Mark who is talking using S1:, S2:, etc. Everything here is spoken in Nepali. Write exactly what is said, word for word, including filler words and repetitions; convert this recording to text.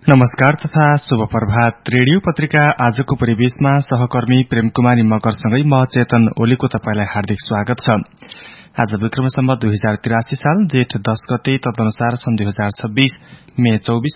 S1: नमस्कार तथा शुभ प्रभात। रेडियो पत्रिका आजको परिवेशमा सहकर्मी प्रेमकुमारी मकरसँगै म चेतन ओलीको तपाईलाई हार्दिक स्वागत छ। आज विक्रम सम्वत दुई हजार तिरासी साल जेठ दश गते, तदनुसार सन् दुई हजार छब्बीस मे चौबीस